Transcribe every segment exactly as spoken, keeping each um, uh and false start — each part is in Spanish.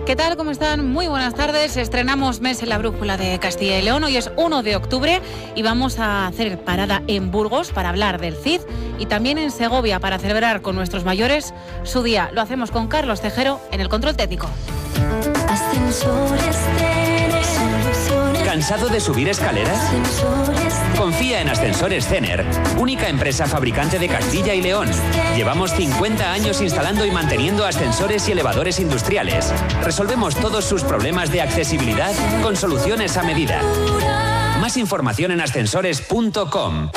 ¿Qué tal? ¿Cómo están? Muy buenas tardes. Estrenamos mes en la Brújula de Castilla y León. Hoy es uno de octubre y vamos a hacer parada en Burgos para hablar del Cid y también en Segovia para celebrar con nuestros mayores su día. Lo hacemos con Carlos Tejero en el control técnico. ¿Cansado de subir escaleras? Confía en Ascensores Cener, única empresa fabricante de Castilla y León. Llevamos cincuenta años instalando y manteniendo ascensores y elevadores industriales. Resolvemos todos sus problemas de accesibilidad con soluciones a medida. Más información en ascensores punto com.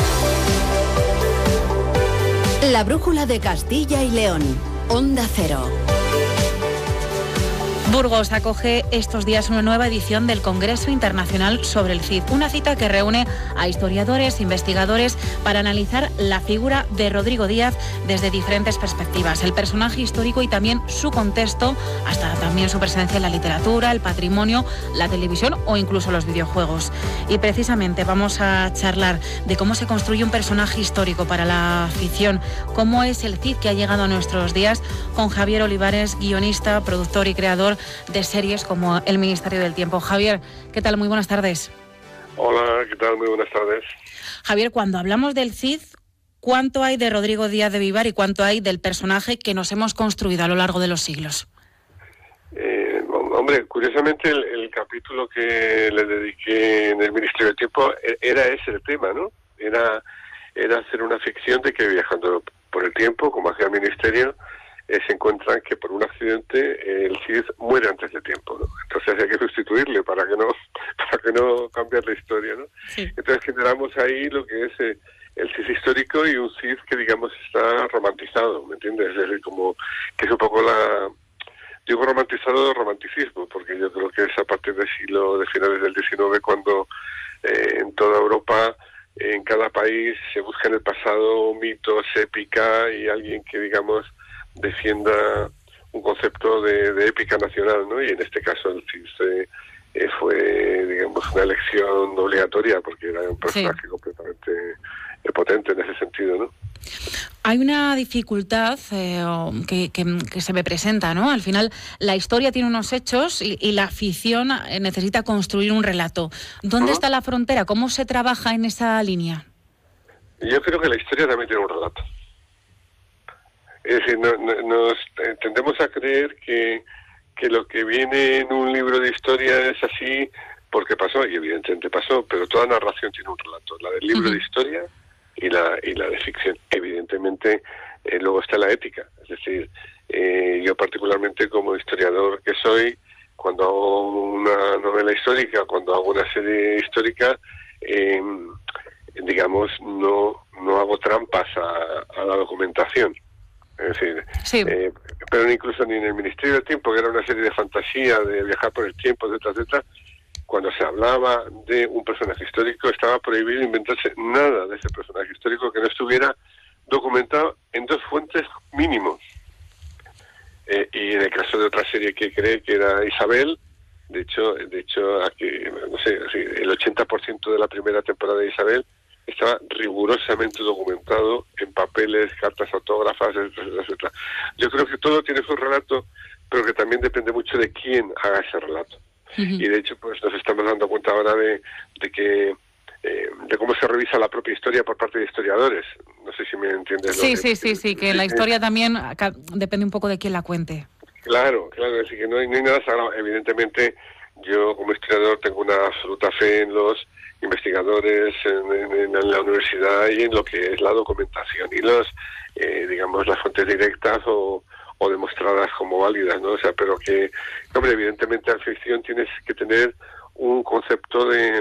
La Brújula de Castilla y León. Onda Cero. Burgos acoge estos días una nueva edición del Congreso Internacional sobre el Cid, una cita que reúne a historiadores, investigadores para analizar la figura de Rodrigo Díaz desde diferentes perspectivas, el personaje histórico y también su contexto, hasta también su presencia en la literatura, el patrimonio, la televisión o incluso los videojuegos. Y precisamente vamos a charlar de cómo se construye un personaje histórico para la ficción, cómo es el Cid que ha llegado a nuestros días, con Javier Olivares, guionista, productor y creador de series como El Ministerio del Tiempo. Javier, ¿qué tal? Muy buenas tardes. Hola, ¿qué tal? Muy buenas tardes. Javier, cuando hablamos del Cid, ¿cuánto hay de Rodrigo Díaz de Vivar y cuánto hay del personaje que nos hemos construido a lo largo de los siglos? Eh, hombre, curiosamente el, el capítulo que le dediqué en El Ministerio del Tiempo era ese el tema, ¿no? Era, era hacer una ficción de que viajando por el tiempo, como hacía el Ministerio, Eh, se encuentran que por un accidente eh, el Cid muere antes de tiempo, ¿no? Entonces hay que sustituirle para que no para que no cambie la historia, ¿no? Sí. Entonces generamos ahí lo que es eh, el Cid histórico y un Cid que, digamos, está romantizado, ¿me entiendes? Es decir, como que es un poco la... Digo romantizado de romanticismo, porque yo creo que es a partir del siglo, de finales del diecinueve, cuando eh, en toda Europa, en cada país, se busca en el pasado mitos, épica y alguien que, digamos, defienda un concepto de, de épica nacional, ¿no? Y en este caso el Cid eh, fue, digamos, una elección obligatoria porque era un personaje sí. completamente eh, potente en ese sentido, ¿no? Hay una dificultad eh, que, que, que se me presenta, ¿no? Al final, la historia tiene unos hechos y, y la ficción necesita construir un relato. ¿Dónde uh-huh. está la frontera? ¿Cómo se trabaja en esa línea? Yo creo que la historia también tiene un relato. Es decir, no, no, nos tendemos a creer que, que lo que viene en un libro de historia es así porque pasó, y evidentemente pasó, pero toda narración tiene un relato, la del libro uh-huh. de historia y la y la de ficción. Evidentemente, eh, luego está la ética, es decir, eh, yo particularmente como historiador que soy, cuando hago una novela histórica, cuando hago una serie histórica, eh, digamos, no, no hago trampas a, a la documentación. Es decir, sí. eh, pero incluso ni en El Ministerio del Tiempo, que era una serie de fantasía, de viajar por el tiempo, etcétera, etcétera, cuando se hablaba de un personaje histórico, estaba prohibido inventarse nada de ese personaje histórico que no estuviera documentado en dos fuentes mínimos. Eh, y en el caso de otra serie que creé, que era Isabel, de hecho, de hecho aquí, no sé, el ochenta por ciento de la primera temporada de Isabel estaba rigurosamente documentado en papeles, cartas autógrafas, etcétera, etcétera. Yo creo que todo tiene su relato, pero que también depende mucho de quién haga ese relato. Uh-huh. Y de hecho, pues nos estamos dando cuenta ahora de, de que eh, de cómo se revisa la propia historia por parte de historiadores. No sé si me entiendes. Sí, lo sí, que, sí, sí, que la historia también depende un poco de quién la cuente. Claro, claro, es decir, que no hay, no hay nada sagrado. Evidentemente, yo como historiador tengo una absoluta fe en los investigadores, en, en, en la universidad y en lo que es la documentación y los, eh, digamos, las fuentes directas o, o demostradas como válidas, ¿no? O sea, pero que, hombre, evidentemente la ficción tienes que tener un concepto de,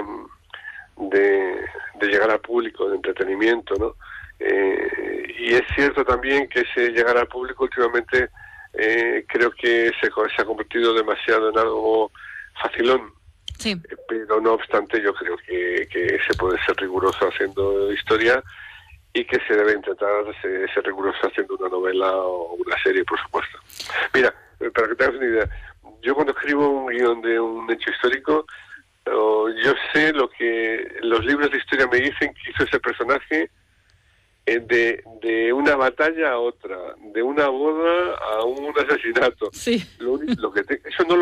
de, de llegar al público, de entretenimiento, ¿no? Eh, y es cierto también que ese llegar al público últimamente eh, creo que se, se ha convertido demasiado en algo facilón. Sí. Pero no obstante yo creo que, que se puede ser riguroso haciendo historia y que se debe intentar ser, ser riguroso haciendo una novela o una serie, por supuesto. Mira, para que te hagas una idea, yo cuando escribo un guión de un hecho histórico, yo sé lo que los libros de historia me dicen que hizo ese personaje de, de una batalla a otra, de una boda a un asesinato. Sí. Lo, lo que te, eso no lo